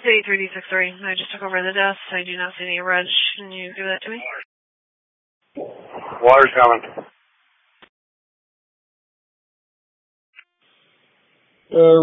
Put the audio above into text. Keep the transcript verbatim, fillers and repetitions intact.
eight three D six three. I just took over the desk. I do not see any reg. Can you give that to me? Water's coming. Uh,